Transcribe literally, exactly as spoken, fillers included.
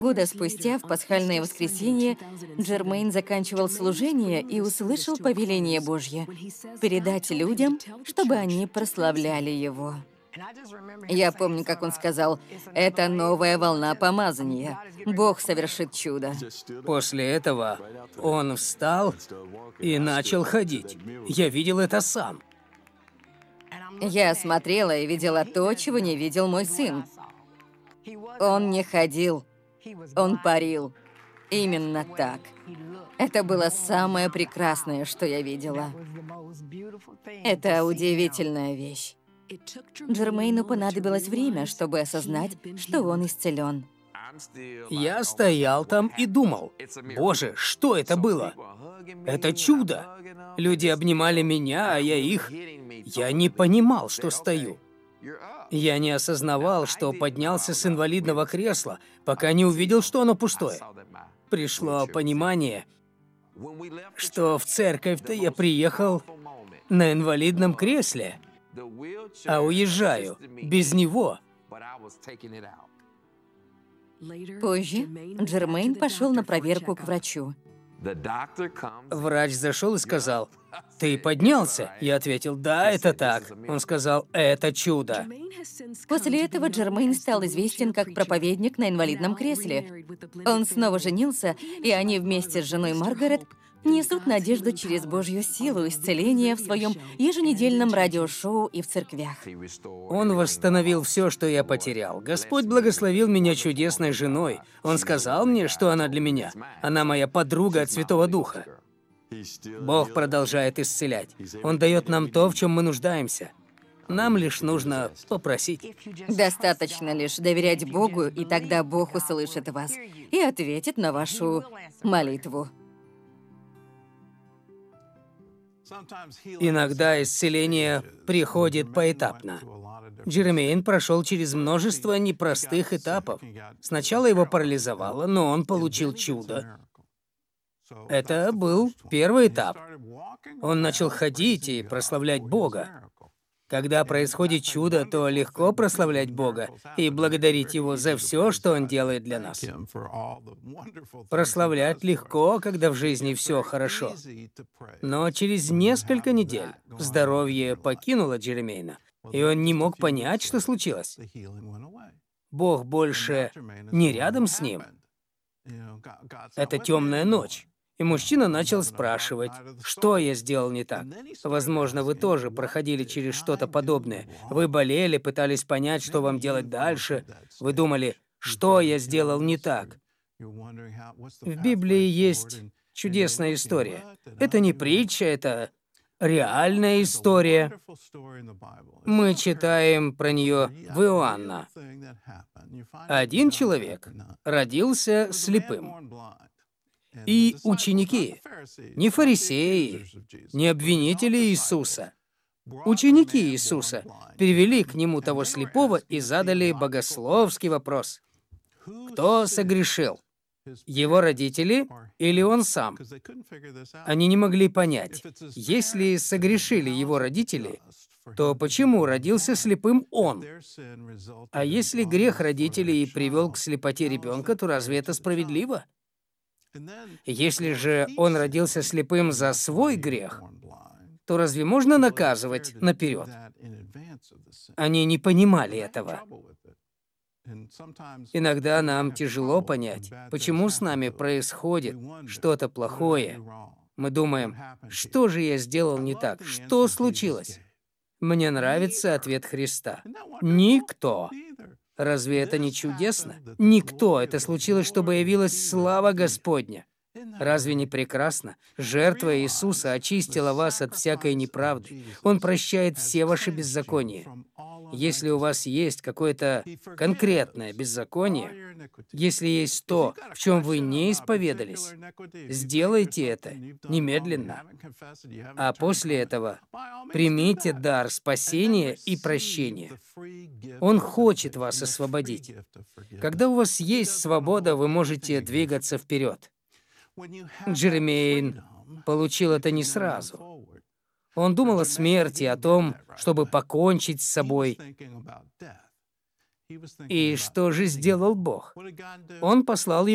Года спустя, в пасхальное воскресенье, Джермейн заканчивал служение и услышал повеление Божье передать людям, чтобы они прославляли Его. Я помню, как он сказал, «Это новая волна помазания. Бог совершит чудо». После этого он встал и начал ходить. Я видел это сам. Я смотрела и видела то, чего не видел мой сын. Он не ходил, он парил. Именно так. Это было самое прекрасное, что я видела. Это удивительная вещь. Джермейну понадобилось время, чтобы осознать, что он исцелен. Я стоял там и думал, боже, что это было? Это чудо. Люди обнимали меня, а я их. Я не понимал, что стою. Я не осознавал, что поднялся с инвалидного кресла, пока не увидел, что оно пустое. Пришло понимание, что в церковь-то я приехал на инвалидном кресле, а уезжаю без него. Позже Джермейн пошел на проверку к врачу. Врач зашел и сказал, «Ты поднялся?» Я ответил, «Да, это так». Он сказал, «Это чудо». После этого Джермейн стал известен как проповедник на инвалидном кресле. Он снова женился, и они вместе с женой Маргарет несут надежду через Божью силу исцеления в своем еженедельном радиошоу и в церквях. Он восстановил все, что я потерял. Господь благословил меня чудесной женой. Он сказал мне, что она для меня. Она моя подруга от Святого Духа. Бог продолжает исцелять. Он дает нам то, в чем мы нуждаемся. Нам лишь нужно попросить. Достаточно лишь доверять Богу, и тогда Бог услышит вас и ответит на вашу молитву. Иногда исцеление приходит поэтапно. Джермейн прошел через множество непростых этапов. Сначала его парализовало, но он получил чудо. Это был первый этап. Он начал ходить и прославлять Бога. Когда происходит чудо, то легко прославлять Бога и благодарить Его за все, что Он делает для нас. Прославлять легко, когда в жизни все хорошо. Но через несколько недель здоровье покинуло Джермейна, и он не мог понять, что случилось. Бог больше не рядом с ним. Это темная ночь. И мужчина начал спрашивать, что я сделал не так. Возможно, вы тоже проходили через что-то подобное. Вы болели, пытались понять, что вам делать дальше. Вы думали, что я сделал не так. В Библии есть чудесная история. Это не притча, это реальная история. Мы читаем про нее в Иоанна. Один человек родился слепым. И ученики, не фарисеи, не обвинители Иисуса, ученики Иисуса привели к нему того слепого и задали богословский вопрос. Кто согрешил? Его родители или он сам? Они не могли понять, если согрешили его родители, то почему родился слепым он? А если грех родителей привел к слепоте ребенка, то разве это справедливо? Если же он родился слепым за свой грех, то разве можно наказывать наперед? Они не понимали этого. Иногда нам тяжело понять, почему с нами происходит что-то плохое. Мы думаем, что же я сделал не так? Что случилось? Мне нравится ответ Христа. Никто. Разве это не чудесно? Никто. Это случилось, чтобы явилась слава Господня. Разве не прекрасно? Жертва Иисуса очистила вас от всякой неправды. Он прощает все ваши беззакония. Если у вас есть какое-то конкретное беззаконие, если есть то, в чем вы не исповедались, сделайте это немедленно. А после этого примите дар спасения и прощения. Он хочет вас освободить. Когда у вас есть свобода, вы можете двигаться вперед. Джермейн получил это не сразу. Он думал о смерти, о том, чтобы покончить с собой. И что же сделал Бог? Он послал